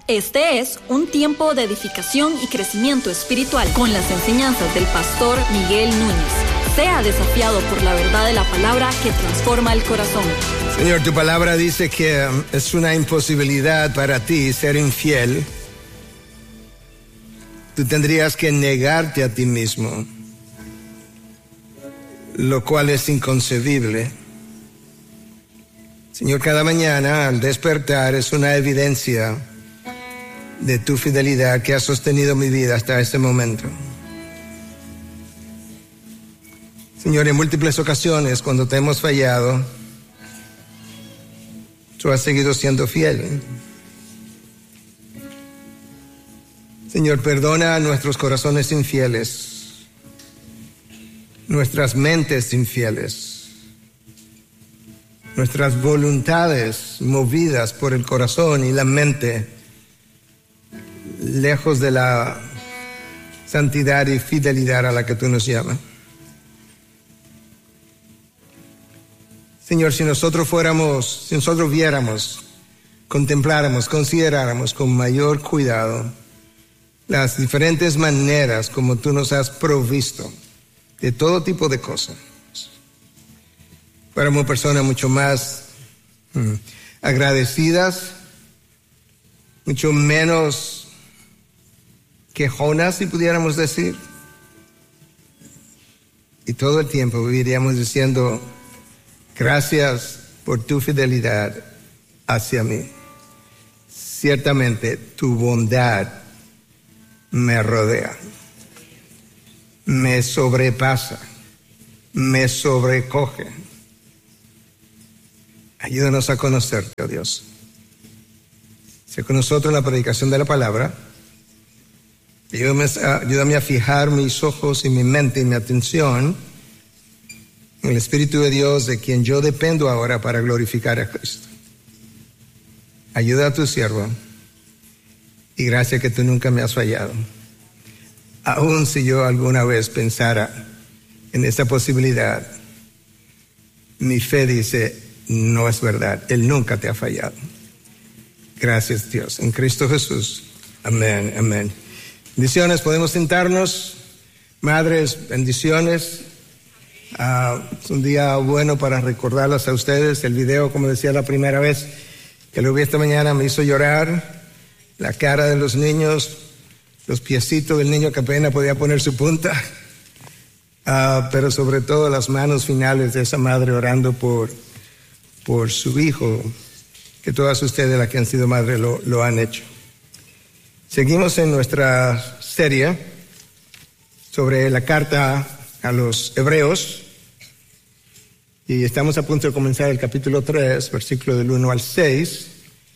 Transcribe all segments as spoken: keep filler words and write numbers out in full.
Este es un tiempo de edificación y crecimiento espiritual con las enseñanzas del pastor Miguel Núñez. Sea desafiado por la verdad de la palabra que transforma el corazón. Señor, tu palabra dice que um, es una imposibilidad para ti ser infiel. Tú tendrías que negarte a ti mismo, lo cual es inconcebible. Señor, cada mañana al despertar es una evidencia de tu fidelidad que ha sostenido mi vida hasta este momento. Señor, en múltiples ocasiones cuando te hemos fallado, tú has seguido siendo fiel. Señor, perdona a nuestros corazones infieles, nuestras mentes infieles, nuestras voluntades movidas por el corazón y la mente, lejos de la santidad y fidelidad a la que tú nos llamas. Señor, si nosotros fuéramos, si nosotros viéramos, contempláramos, consideráramos con mayor cuidado las diferentes maneras como tú nos has provisto de todo tipo de cosas, fuéramos personas mucho más hmm, agradecidas, mucho menos quejonas, si pudiéramos decir, y todo el tiempo viviríamos diciendo: gracias por tu fidelidad hacia mí. Ciertamente tu bondad me rodea, me sobrepasa, me sobrecoge. Ayúdanos a conocerte, oh Dios. Sé con nosotros en la predicación de la palabra. Ayúdame a, ayúdame a fijar mis ojos y mi mente y mi atención en el Espíritu de Dios, de quien yo dependo ahora para glorificar a Cristo. Ayuda a tu siervo y gracias que tú nunca me has fallado. Aun si yo alguna vez pensara en esa posibilidad, mi fe dice: no es verdad, Él nunca te ha fallado. Gracias, Dios. En Cristo Jesús. Amén, amén. Bendiciones, podemos sentarnos. Madres, bendiciones. Uh, es un día bueno para recordarlas a ustedes. El video, como decía la primera vez que lo vi esta mañana, me hizo llorar. La cara de los niños, los piecitos del niño que apenas podía poner su punta, uh, pero sobre todo las manos finales de esa madre orando por, por su hijo, que todas ustedes, las que han sido madres, lo, lo han hecho. Seguimos en nuestra serie sobre la carta a los Hebreos y estamos a punto de comenzar el capítulo tres, versículo del uno al seis.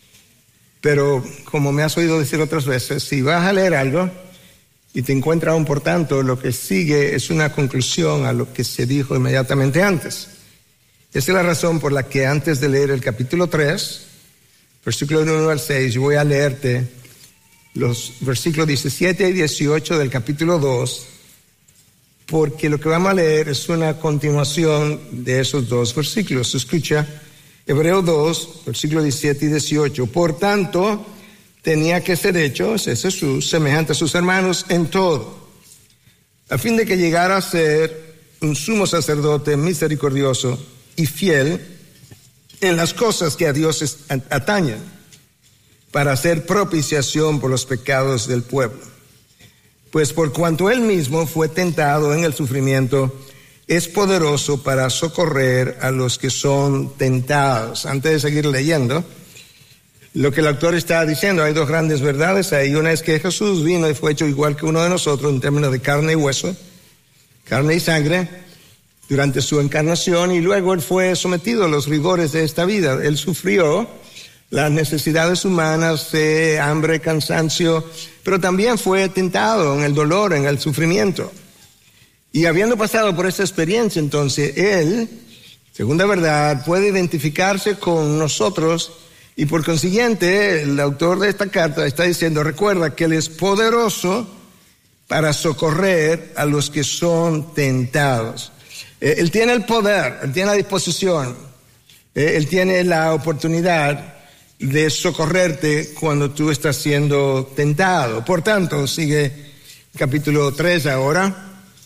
Pero como me has oído decir otras veces, si vas a leer algo y te encuentras aún por tanto, lo que sigue es una conclusión a lo que se dijo inmediatamente antes. Esa es la razón por la que antes de leer el capítulo tres, versículo del uno al seis, yo voy a leerte los versículos diecisiete y dieciocho del capítulo dos, porque lo que vamos a leer es una continuación de esos dos versículos. Escucha, Hebreos dos, versículos diecisiete y dieciocho. Por tanto, tenía que ser hecho, ese es Jesús, semejante a sus hermanos en todo, a fin de que llegara a ser un sumo sacerdote misericordioso y fiel en las cosas que a Dios atañen, para hacer propiciación por los pecados del pueblo. Pues por cuanto él mismo fue tentado en el sufrimiento, es poderoso para socorrer a los que son tentados. Antes de seguir leyendo, lo que el autor está diciendo, hay dos grandes verdades ahí. Una es que Jesús vino y fue hecho igual que uno de nosotros en términos de carne y hueso, carne y sangre, durante su encarnación, y luego él fue sometido a los rigores de esta vida. Él sufrió las necesidades humanas, eh, hambre, cansancio, pero también fue tentado en el dolor, en el sufrimiento. Y habiendo pasado por esa experiencia, entonces, él, segunda verdad, puede identificarse con nosotros y por consiguiente, el autor de esta carta está diciendo, recuerda que él es poderoso para socorrer a los que son tentados. Eh, él tiene el poder, él tiene la disposición, eh, él tiene la oportunidad de socorrerte cuando tú estás siendo tentado. Por tanto, sigue capítulo tres ahora.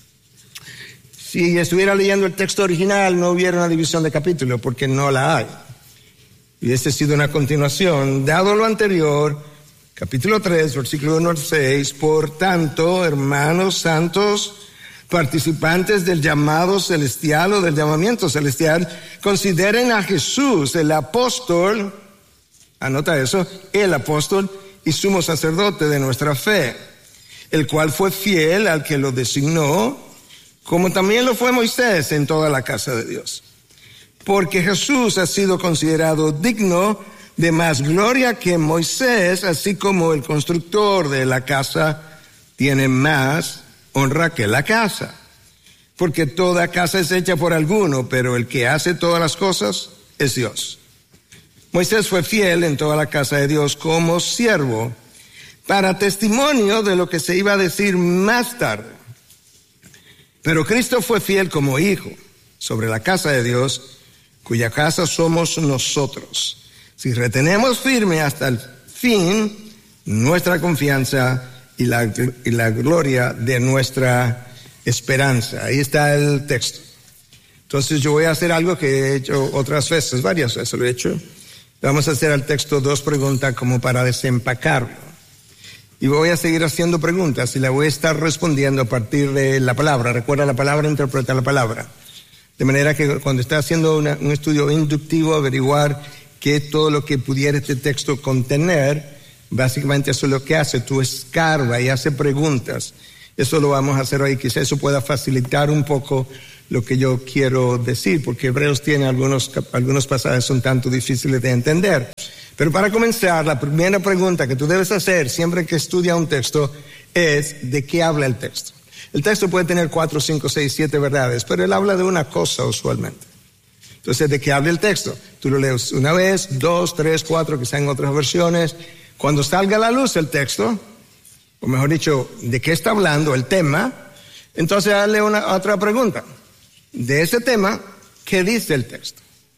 Si estuviera leyendo el texto original, no hubiera una división de capítulos, porque no la hay. Y esta ha sido una continuación. Dado lo anterior, capítulo tres, versículo uno al seis, por tanto, hermanos santos, participantes del llamado celestial o del llamamiento celestial, consideren a Jesús, el apóstol, anota eso, el apóstol y sumo sacerdote de nuestra fe, el cual fue fiel al que lo designó, como también lo fue Moisés en toda la casa de Dios. Porque Jesús ha sido considerado digno de más gloria que Moisés, así como el constructor de la casa tiene más honra que la casa. Porque toda casa es hecha por alguno, pero el que hace todas las cosas es Dios. Moisés fue fiel en toda la casa de Dios como siervo, para testimonio de lo que se iba a decir más tarde. Pero Cristo fue fiel como hijo sobre la casa de Dios, cuya casa somos nosotros. Si retenemos firme hasta el fin nuestra confianza y la, y la gloria de nuestra esperanza. Ahí está el texto. Entonces yo voy a hacer algo que he hecho otras veces, varias veces lo he hecho. Vamos a hacer al texto dos preguntas como para desempacarlo. Y voy a seguir haciendo preguntas y la voy a estar respondiendo a partir de la palabra. Recuerda, la palabra interpreta la palabra. De manera que cuando esté haciendo una, un estudio inductivo, averiguar qué es todo lo que pudiera este texto contener, básicamente eso es lo que hace. Tú escarba y hace preguntas. Eso lo vamos a hacer hoy. Quizá eso pueda facilitar un poco lo que yo quiero decir, porque Hebreos tiene algunos, algunos pasajes un tanto difíciles de entender. Pero para comenzar, la primera pregunta que tú debes hacer siempre que estudia un texto es ¿de qué habla el texto? El texto puede tener cuatro, cinco, seis, siete verdades, pero él habla de una cosa usualmente. Entonces, ¿de qué habla el texto? Tú lo lees una vez, dos, tres, cuatro, quizá en otras versiones. Cuando salga a la luz el texto, o mejor dicho, ¿de qué está hablando el tema? Entonces, hazle una otra pregunta. De ese tema, ¿qué dice el texto?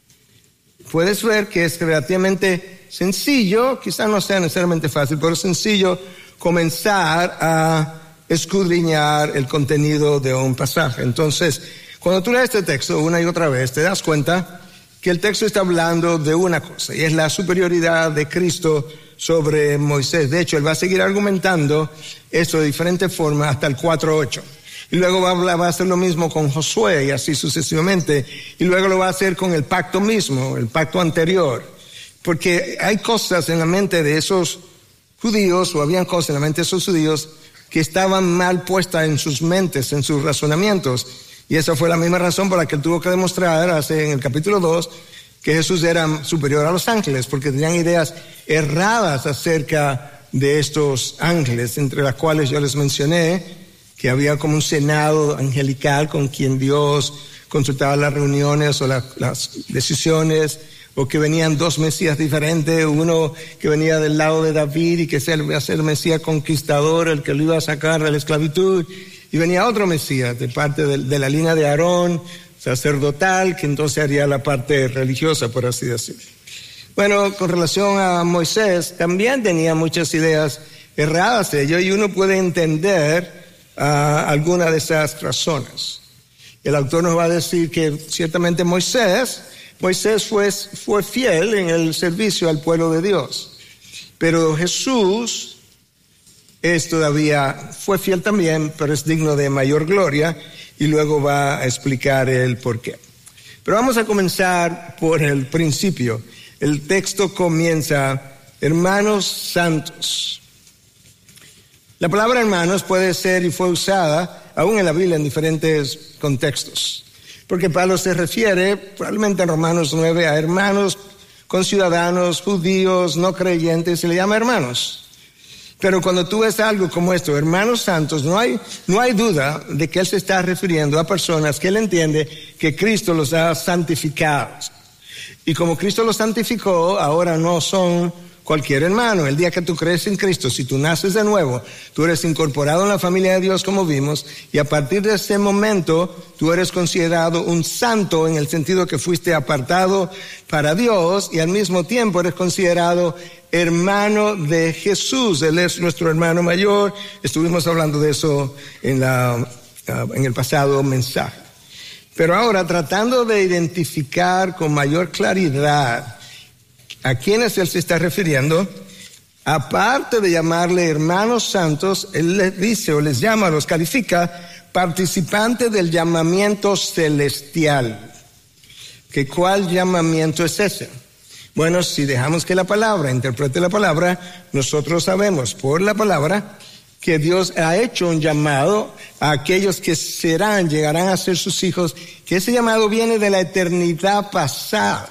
Puedes ver que es relativamente sencillo, quizá no sea necesariamente fácil, pero es sencillo comenzar a escudriñar el contenido de un pasaje. Entonces, cuando tú lees este texto una y otra vez, te das cuenta que el texto está hablando de una cosa, y es la superioridad de Cristo sobre Moisés. De hecho, él va a seguir argumentando esto de diferentes formas hasta el cuatro ocho. Y luego va a, hablar, va a hacer lo mismo con Josué y así sucesivamente. Y luego lo va a hacer con el pacto mismo, el pacto anterior. Porque hay cosas en la mente de esos judíos, o habían cosas en la mente de esos judíos que estaban mal puestas en sus mentes, en sus razonamientos. Y esa fue la misma razón por la que él tuvo que demostrar hace, en el capítulo dos que Jesús era superior a los ángeles, porque tenían ideas erradas acerca de estos ángeles, entre las cuales yo les mencioné que había como un senado angelical con quien Dios consultaba las reuniones o la, las decisiones, o que venían dos mesías diferentes, uno que venía del lado de David y que iba a ser el mesías conquistador, el que lo iba a sacar de la esclavitud, y venía otro mesías de parte de, de la línea de Aarón, sacerdotal, que entonces haría la parte religiosa, por así decirlo. Bueno, con relación a Moisés, también tenía muchas ideas erradas de ello, y uno puede entender Uh, alguna de esas razones. El autor nos va a decir que ciertamente Moisés, Moisés fue, fue fiel en el servicio al pueblo de Dios, pero Jesús es todavía, fue fiel también, pero es digno de mayor gloria, y luego va a explicar el por qué. Pero vamos a comenzar por el principio. El texto comienza, hermanos santos. La palabra hermanos puede ser y fue usada aún en la Biblia en diferentes contextos. Porque Pablo se refiere, probablemente en Romanos nueve, a hermanos conciudadanos, judíos, no creyentes, se le llama hermanos. Pero cuando tú ves algo como esto, hermanos santos, no hay, no hay duda de que él se está refiriendo a personas que él entiende que Cristo los ha santificado. Y como Cristo los santificó, ahora no son cualquier hermano. El día que tú crees en Cristo, si tú naces de nuevo, tú eres incorporado en la familia de Dios como vimos, y a partir de ese momento tú eres considerado un santo en el sentido que fuiste apartado para Dios, y al mismo tiempo eres considerado hermano de Jesús. Él es nuestro hermano mayor. Estuvimos hablando de eso en, la, en el pasado mensaje. Pero ahora, tratando de identificar con mayor claridad a quienes él se está refiriendo, aparte de llamarle hermanos santos, él les dice o les llama, los califica participantes del llamamiento celestial. ¿Que cuál llamamiento es ese? Bueno, si dejamos que la palabra interprete la palabra, nosotros sabemos por la palabra que Dios ha hecho un llamado a aquellos que serán, llegarán a ser sus hijos, que ese llamado viene de la eternidad pasada.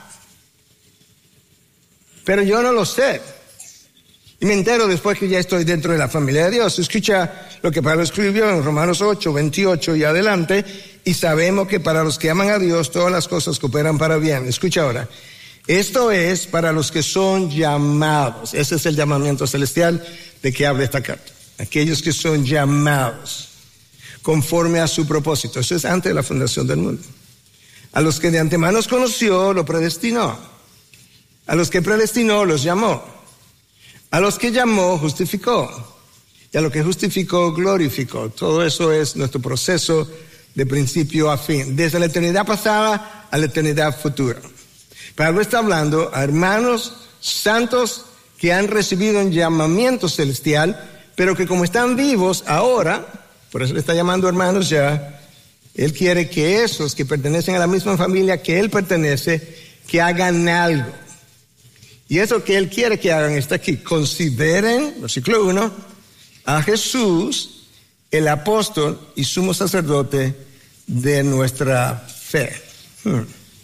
Pero yo no lo sé. Y me entero después que ya estoy dentro de la familia de Dios. Escucha lo que Pablo escribió en Romanos ocho, veintiocho y adelante. Y sabemos que para los que aman a Dios, todas las cosas cooperan para bien. Escucha ahora. Esto es para los que son llamados. Ese es el llamamiento celestial de que habla esta carta. Aquellos que son llamados conforme a su propósito. Eso es antes de la fundación del mundo. A los que de antemano conoció, lo predestinó. A los que predestinó, los llamó. A los que llamó, justificó. Y a los que justificó, glorificó. Todo eso es nuestro proceso de principio a fin. Desde la eternidad pasada a la eternidad futura. Pablo está hablando a hermanos santos que han recibido un llamamiento celestial, pero que como están vivos ahora, por eso le está llamando hermanos ya, él quiere que esos que pertenecen a la misma familia que él pertenece, que hagan algo. Y eso que él quiere que hagan está aquí. Consideren, versículo uno, a Jesús, el apóstol y sumo sacerdote de nuestra fe. Hmm.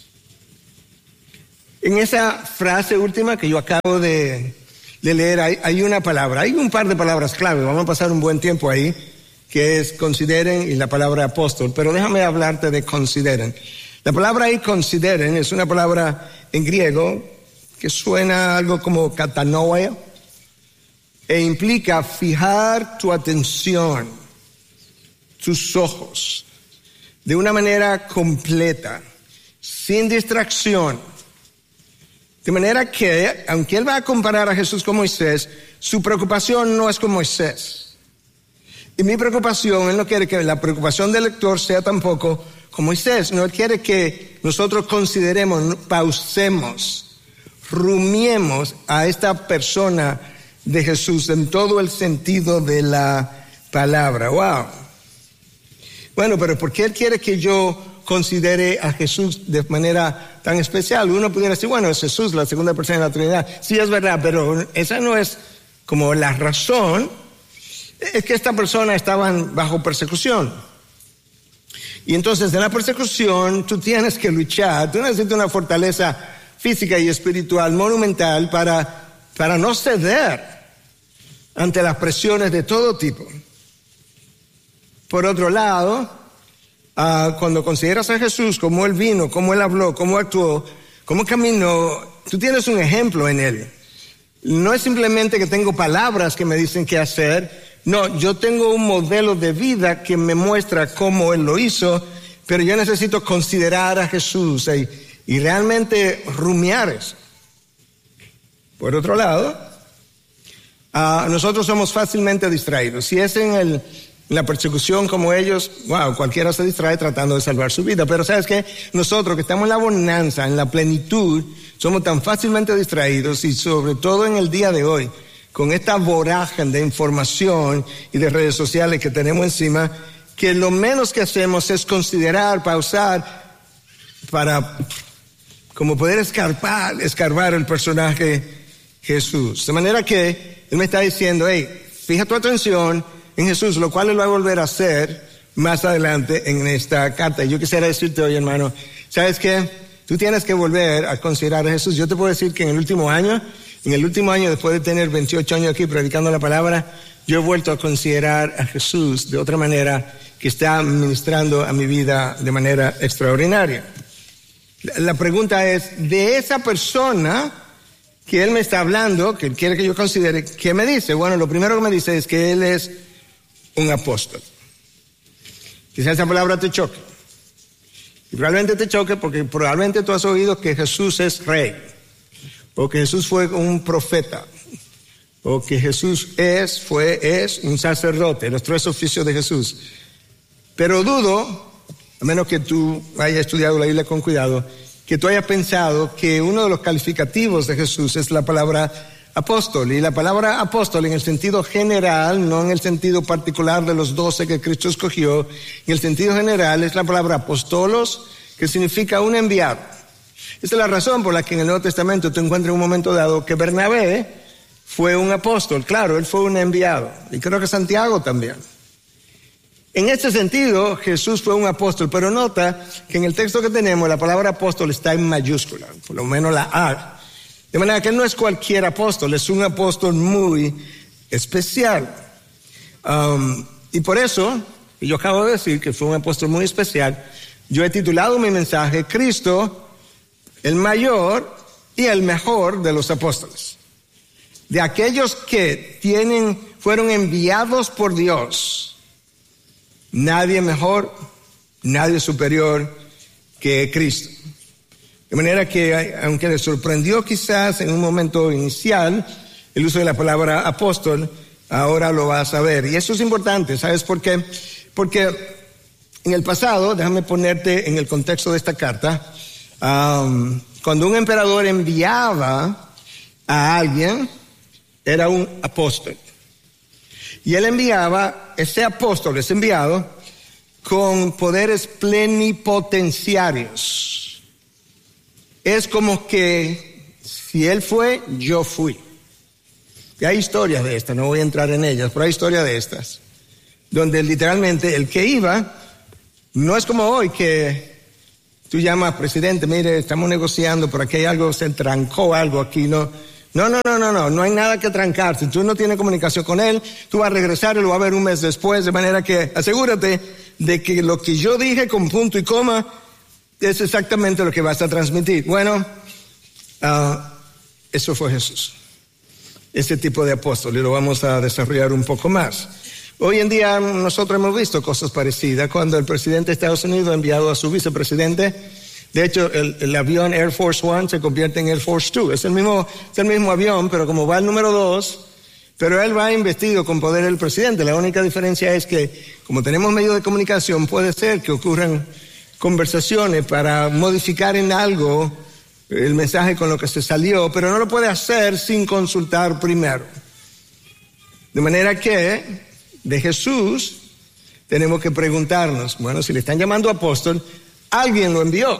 En esa frase última que yo acabo de, de leer hay, hay una palabra, hay un par de palabras clave, vamos a pasar un buen tiempo ahí, que es consideren y la palabra apóstol, pero déjame hablarte de consideren. La palabra ahí consideren es una palabra en griego que suena algo como katanoia, e implica fijar tu atención, tus ojos, de una manera completa, sin distracción. De manera que, aunque él va a comparar a Jesús con Moisés, su preocupación no es con Moisés. Y mi preocupación, él no quiere que la preocupación del lector sea tampoco con Moisés, no, él quiere que nosotros consideremos, pausemos, rumiemos a esta persona de Jesús en todo el sentido de la palabra. Wow. Bueno, pero ¿por qué él quiere que yo considere a Jesús de manera tan especial? Uno pudiera decir, bueno, es Jesús, la segunda persona de la Trinidad. Sí, es verdad, pero esa no es como la razón. Es que esta persona estaba bajo persecución. Y entonces en la persecución tú tienes que luchar, tú necesitas una fortaleza física y espiritual monumental para, para no ceder ante las presiones de todo tipo. Por otro lado, uh, cuando consideras a Jesús, cómo él vino, cómo él habló, cómo actuó, cómo caminó, tú tienes un ejemplo en él. No es simplemente que tengo palabras que me dicen qué hacer, no, yo tengo un modelo de vida que me muestra cómo él lo hizo, pero yo necesito considerar a Jesús y, y realmente rumiar eso. Por otro lado, uh, nosotros somos fácilmente distraídos. Si es en, el, en la persecución como ellos, wow, cualquiera se distrae tratando de salvar su vida. Pero ¿sabes qué? Nosotros que estamos en la bonanza, en la plenitud, somos tan fácilmente distraídos, y sobre todo en el día de hoy, con esta vorágine de información y de redes sociales que tenemos encima, que lo menos que hacemos es considerar, pausar, para como poder escarbar, escarbar el personaje Jesús. De manera que él me está diciendo, hey, fija tu atención en Jesús, lo cual él va a volver a hacer más adelante en esta carta. Yo quisiera decirte hoy, hermano, ¿sabes qué? Tú tienes que volver a considerar a Jesús. Yo te puedo decir que en el último año, en el último año, después de tener veintiocho años aquí predicando la palabra, yo he vuelto a considerar a Jesús de otra manera, que está ministrando a mi vida de manera extraordinaria. La pregunta es, de esa persona que él me está hablando, que él quiere que yo considere, ¿qué me dice? Bueno, lo primero que me dice es que él es un apóstol. Quizás esa palabra te choque. Y probablemente te choque porque probablemente tú has oído que Jesús es rey, o que Jesús fue un profeta, o que Jesús es, fue, es un sacerdote, los tres oficios de Jesús. Pero dudo, a menos que tú hayas estudiado la Biblia con cuidado, que tú hayas pensado que uno de los calificativos de Jesús es la palabra apóstol. Y la palabra apóstol en el sentido general, no en el sentido particular de los doce que Cristo escogió, en el sentido general es la palabra apostolos, que significa un enviado. Esa es la razón por la que en el Nuevo Testamento tú encuentras en un momento dado que Bernabé fue un apóstol. Claro, él fue un enviado. Y creo que Santiago también. En este sentido, Jesús fue un apóstol, pero nota que en el texto que tenemos la palabra apóstol está en mayúscula, por lo menos la A. De manera que no es cualquier apóstol, es un apóstol muy especial. Um, y por eso, y yo acabo de decir que fue un apóstol muy especial, yo he titulado mi mensaje, Cristo, el mayor y el mejor de los apóstoles. De aquellos que tienen, fueron enviados por Dios. Nadie mejor, nadie superior que Cristo. De manera que, aunque le sorprendió quizás en un momento inicial el uso de la palabra apóstol, ahora lo vas a ver. Y eso es importante, ¿sabes por qué? Porque en el pasado, déjame ponerte en el contexto de esta carta, um, cuando un emperador enviaba a alguien, era un apóstol. Y él enviaba, ese apóstol, ese enviado, con poderes plenipotenciarios. Es como que si él fue, yo fui. Y hay historias de estas, no voy a entrar en ellas, pero hay historias de estas, donde literalmente el que iba, no es como hoy que tú llamas, presidente, mire, estamos negociando, por aquí hay algo, se trancó algo aquí, no. No, no, no, no, no, no hay nada que trancarse. Tú no tienes comunicación con él, tú vas a regresar y lo vas a ver un mes después, de manera que asegúrate de que lo que yo dije con punto y coma es exactamente lo que vas a transmitir. Bueno, uh, eso fue Jesús, ese tipo de apóstol, y lo vamos a desarrollar un poco más. Hoy en día nosotros hemos visto cosas parecidas. Cuando el presidente de Estados Unidos ha enviado a su vicepresidente, de hecho, el, el avión Air Force One se convierte en Air Force Two. Es el mismo, es el mismo avión, pero como va el número dos, pero él va investido con poder del presidente. La única diferencia es que, como tenemos medios de comunicación, puede ser que ocurran conversaciones para modificar en algo el mensaje con lo que se salió, pero no lo puede hacer sin consultar primero. De manera que, de Jesús, tenemos que preguntarnos, bueno, si le están llamando apóstol, alguien lo envió.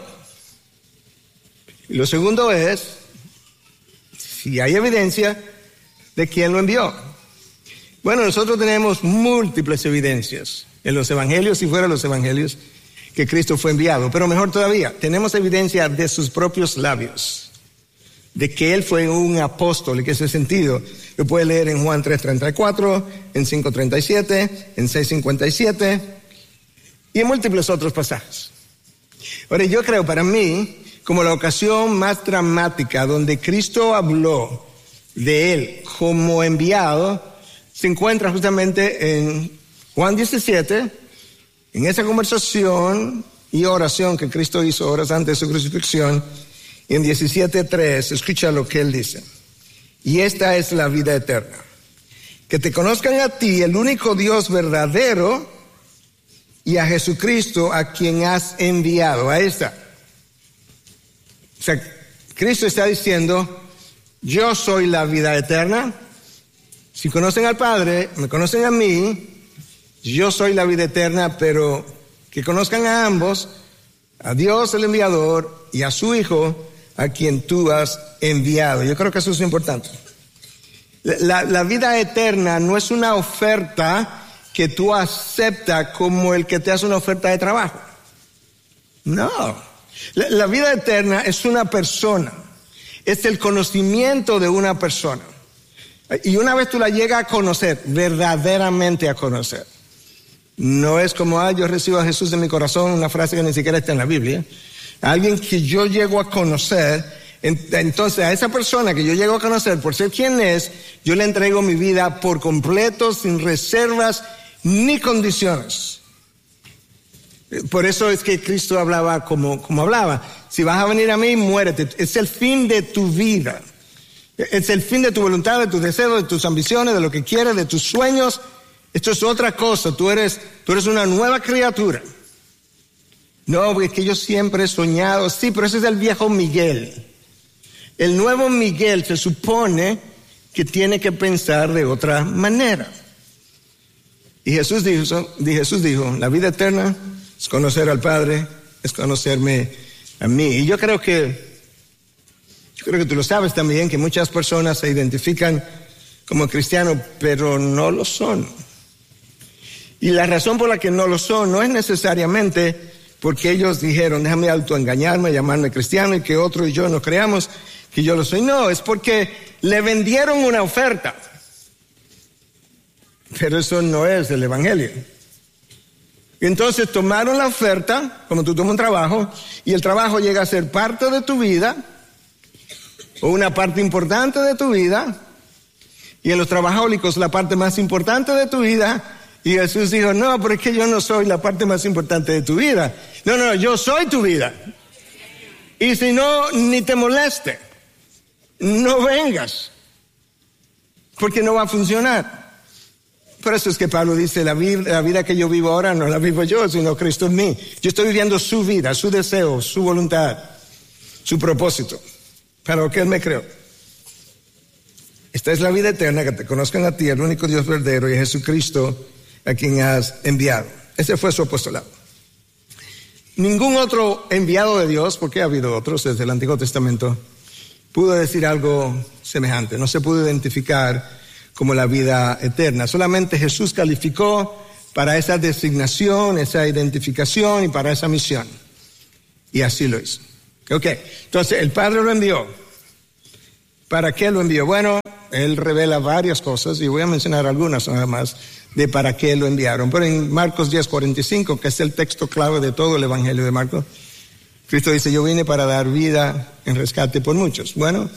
Y lo segundo es, si hay evidencia de quién lo envió. Bueno, nosotros tenemos múltiples evidencias en los evangelios y fuera de los evangelios que Cristo fue enviado. Pero mejor todavía, tenemos evidencia de sus propios labios, de que Él fue un apóstol. ¿En qué sentido? Lo puede leer en Juan tres treinta y cuatro, en cinco treinta y siete, en seis cincuenta y siete y en múltiples otros pasajes. Ahora, yo creo, para mí, como la ocasión más dramática donde Cristo habló de Él como enviado, se encuentra justamente en Juan diecisiete, en esa conversación y oración que Cristo hizo horas antes de su crucifixión. Y en diecisiete tres, escucha lo que Él dice. Y esta es la vida eterna, que te conozcan a ti, el único Dios verdadero, y a Jesucristo, a quien has enviado. Ahí está. O sea, Cristo está diciendo, yo soy la vida eterna. Si conocen al Padre, me conocen a mí, yo soy la vida eterna, pero que conozcan a ambos, a Dios el enviador y a su Hijo, a quien tú has enviado. Yo creo que eso es importante. La, la vida eterna no es una oferta que tú aceptas como el que te hace una oferta de trabajo. No. La, la vida eterna es una persona. Es el conocimiento de una persona. Y una vez tú la llegas a conocer, verdaderamente a conocer. No es como, ah, yo recibo a Jesús en mi corazón, una frase que ni siquiera está en la Biblia. Alguien que yo llego a conocer, Entonces a esa persona que yo llego a conocer por ser quien es, yo le entrego mi vida por completo, sin reservas ni condiciones. Por eso es que Cristo hablaba como, como hablaba. Si vas a venir a mí, muérete. Es el fin de tu vida. Es el fin de tu voluntad, de tus deseos, de tus ambiciones, de lo que quieres, de tus sueños. Esto es otra cosa. Tú eres, tú eres una nueva criatura. No, porque es que yo siempre he soñado. Sí, pero ese es el viejo Miguel. El nuevo Miguel se supone que tiene que pensar de otra manera. Y Jesús dijo, y Jesús dijo, la vida eterna es conocer al Padre, es conocerme a mí. Y yo creo que, yo creo que tú lo sabes también, que muchas personas se identifican como cristianos, pero no lo son. Y la razón por la que no lo son no es necesariamente porque ellos dijeron, déjame autoengañarme, llamarme cristiano y que otro y yo no creamos que yo lo soy. No, es porque le vendieron una oferta. Pero eso no es el evangelio. Y entonces tomaron la oferta, como tú tomas un trabajo, y el trabajo llega a ser parte de tu vida, o una parte importante de tu vida, y en los trabajólicos la parte más importante de tu vida, y Jesús dijo, no, pero es que yo no soy la parte más importante de tu vida. No, no, yo soy tu vida. Y si no, ni te moleste, no vengas, porque no va a funcionar. Por eso es que Pablo dice, la vida, la vida que yo vivo ahora no la vivo yo, sino Cristo en mí. Yo estoy viviendo su vida, su deseo, su voluntad, su propósito, para lo que Él me creó. Esta es la vida eterna, que te conozcan a ti, el único Dios verdadero, y a Jesucristo, a quien has enviado. Ese fue su apostolado. Ningún otro enviado de Dios, porque ha habido otros desde el Antiguo Testamento, pudo decir algo semejante. No se pudo identificar como la vida eterna. Solamente Jesús calificó para esa designación, esa identificación y para esa misión. Y así lo hizo. Ok, entonces el Padre lo envió. ¿Para qué lo envió? Bueno, Él revela varias cosas y voy a mencionar algunas nada más de para qué lo enviaron. Pero en Marcos diez cuarenta y cinco, que es el texto clave de todo el Evangelio de Marcos, Cristo dice, yo vine para dar vida en rescate por muchos. Bueno,